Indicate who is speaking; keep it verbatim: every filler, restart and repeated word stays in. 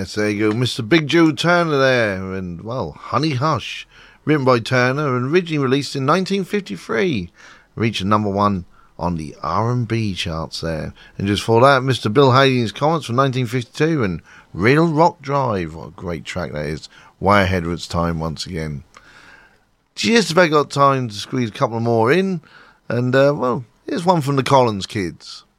Speaker 1: Yes, there you go. Mister Big Joe Turner there. And, well, Honey Hush. Written by Turner and originally released in nineteen fifty-three. Reached number one on the R and B charts there. And just for that, Mister Bill Haley and his comments from nineteen fifty-two and Real Rock Drive. What a great track that is. Way ahead of its time once again. Just about got time to squeeze a couple more in. And, uh, well, here's one from the Collins Kids.